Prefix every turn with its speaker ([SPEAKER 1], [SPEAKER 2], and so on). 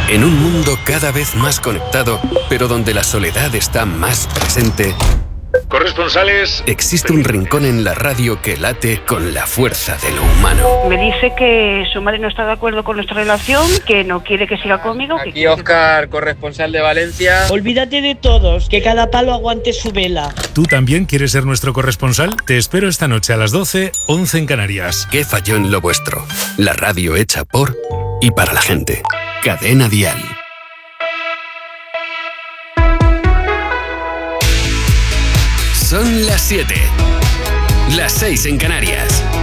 [SPEAKER 1] En un mundo cada vez más conectado, pero donde la soledad está más presente,
[SPEAKER 2] corresponsales,
[SPEAKER 1] existe un rincón en la radio que late con la fuerza de lo humano.
[SPEAKER 3] Me dice que su madre no está de acuerdo con nuestra relación, que no quiere que siga conmigo.
[SPEAKER 4] Aquí Óscar, corresponsal de Valencia.
[SPEAKER 5] Olvídate de todos, que cada palo aguante su vela.
[SPEAKER 6] ¿Tú también quieres ser nuestro corresponsal? Te espero esta noche a las 12, 11 en Canarias.
[SPEAKER 1] ¿Qué falló en lo vuestro? La radio hecha por y para la gente. Cadena Dial. Son las 7. Las 6 en Canarias.